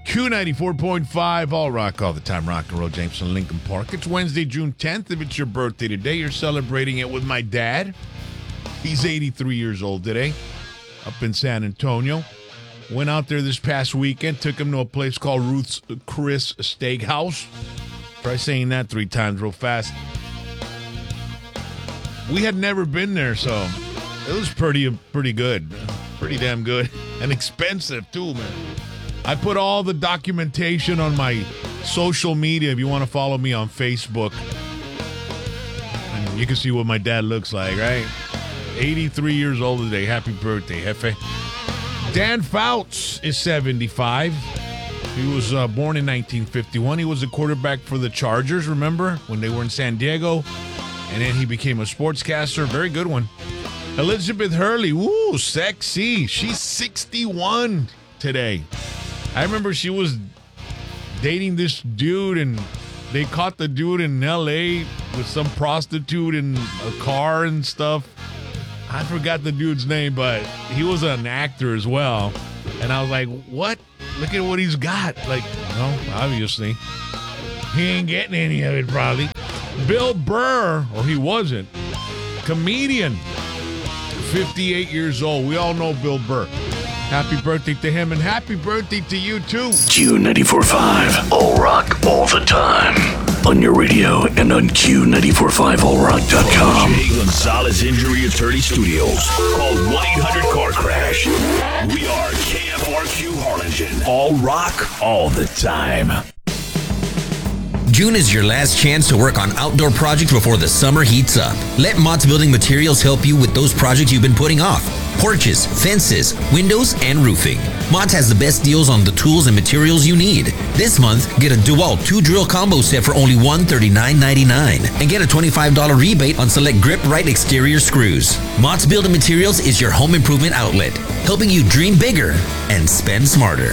Q94.5, all rock, all the time, rock and roll, Jameson, Lincoln Park. It's Wednesday, June 10th. If it's your birthday today, you're celebrating it with my dad. He's 83 years old today, up in San Antonio. Went out there this past weekend, took him to a place called Ruth's Chris Steakhouse. Try saying that 3 times real fast. We had never been there, so it was pretty good. Pretty damn good. And expensive, too, man. I put all the documentation on my social media if you want to follow me on Facebook. And you can see what my dad looks like, right? 83 years old today. Happy birthday, Jefe. Dan Fouts is 75. He was born in 1951. He was a quarterback for the Chargers, remember? When they were in San Diego. And then he became a sportscaster. Very good one. Elizabeth Hurley. Woo, sexy. She's 61 today. I remember she was dating this dude, and they caught the dude in L.A. with some prostitute in a car and stuff. I forgot the dude's name, but he was an actor as well. And I was like, what? Look at what he's got. Like, no, obviously. He ain't getting any of it, probably. Bill Burr, or he wasn't, comedian, 58 years old. We all know Bill Burr. Happy birthday to him, and happy birthday to you, too. Q94.5, all rock, all the time. On your radio and on Q945allrock.com. Jay Gonzalez Injury Attorney Studios. Call 1-800-CAR-CRASH. We are KFRQ Harlingen. All rock, all the time. June is your last chance to work on outdoor projects before the summer heats up. Let Mott's Building Materials help you with those projects you've been putting off. Porches, fences, windows, and roofing. Mott's has the best deals on the tools and materials you need. This month, get a DeWalt 2-drill combo set for only $139.99 and get a $25 rebate on select Grip Right exterior screws. Mott's Building Materials is your home improvement outlet, helping you dream bigger and spend smarter.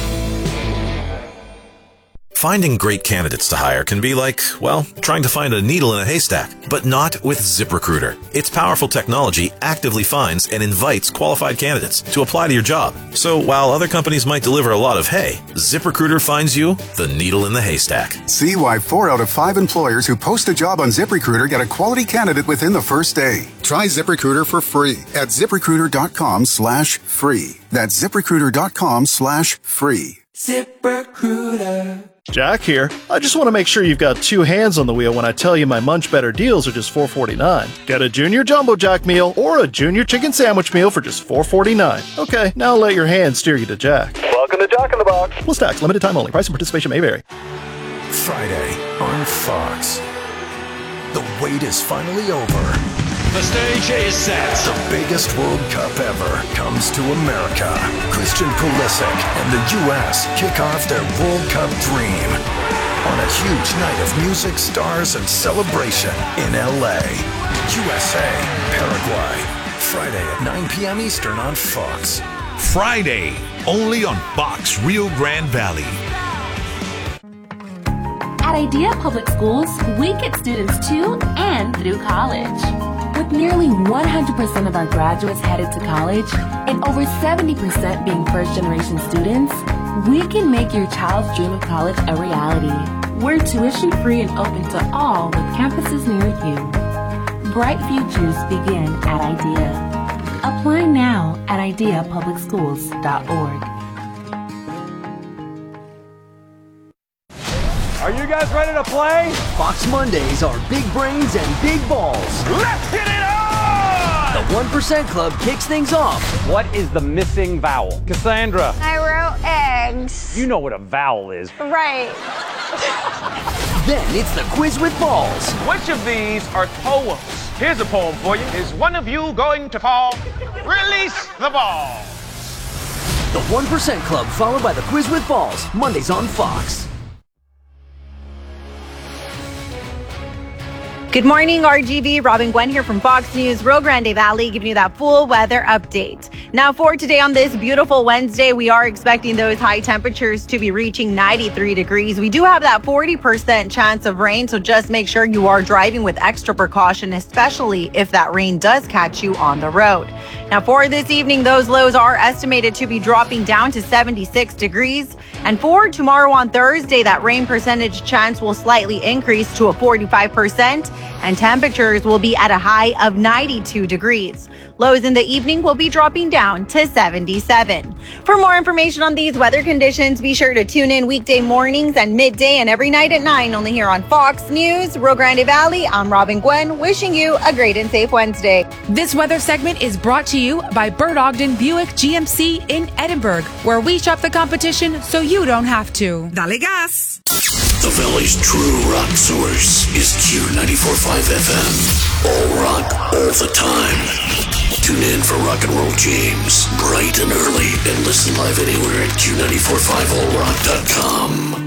Finding great candidates to hire can be like, well, trying to find a needle in a haystack, but not with ZipRecruiter. Its powerful technology actively finds and invites qualified candidates to apply to your job. So while other companies might deliver a lot of hay, ZipRecruiter finds you the needle in the haystack. See why 4 out of 5 employers who post a job on ZipRecruiter get a quality candidate within the first day. Try ZipRecruiter for free at ZipRecruiter.com/free. That's ZipRecruiter.com/free. ZipRecruiter. Jack here. I just want to make sure you've got 2 hands on the wheel when I tell you my Munch Better deals are just $4.49. Get a Junior Jumbo Jack meal or a Junior Chicken Sandwich meal for just $4.49. Okay, now let your hands steer you to Jack. Welcome to Jack in the Box. Plus tax, limited time only. Price and participation may vary. Friday on Fox. The wait is finally over. The stage is set. The biggest World Cup ever comes to America. Christian Pulisic and the U.S. kick off their World Cup dream on a huge night of music, stars, and celebration in L.A. USA, Paraguay. Friday at 9 p.m. Eastern on Fox. Friday, only on Fox Rio Grande Valley. At Idea Public Schools, we get students to and through college. With nearly 100% of our graduates headed to college and over 70% being first-generation students, we can make your child's dream of college a reality. We're tuition-free and open to all with campuses near you. Bright futures begin at Idea. Apply now at ideapublicschools.org. Are you guys ready to play? Fox Mondays are big brains and big balls. Let's get it on! The 1% Club kicks things off. What is the missing vowel? Cassandra. I wrote eggs. You know what a vowel is. Right. Then it's the quiz with balls. Which of these are poems? Here's a poem for you. Is one of you going to fall? Release the ball. The 1% Club followed by the quiz with balls. Mondays on Fox. Good morning, RGV. Robin Gwen here from Fox News, Rio Grande Valley, giving you that full weather update. Now, for today on this beautiful Wednesday, we are expecting those high temperatures to be reaching 93 degrees. We do have that 40% chance of rain, so just make sure you are driving with extra precaution, especially if that rain does catch you on the road. Now, for this evening, those lows are estimated to be dropping down to 76 degrees. And for tomorrow on Thursday, that rain percentage chance will slightly increase to a 45%, and temperatures will be at a high of 92 degrees. Lows in the evening will be dropping down to 77. For more information on these weather conditions, be sure to tune in weekday mornings and midday and every night at 9, only here on Fox News, Rio Grande Valley. I'm Robin Gwen, wishing you a great and safe Wednesday. This weather segment is brought to you by Bert Ogden Buick GMC in Edinburgh, where we shop the competition so you don't have to. Dale gas! The Valley's true rock source is Q94.5 FM. All rock, all the time. Tune in for Rock and Roll James, bright and early, and listen live anywhere at Q945allrock.com.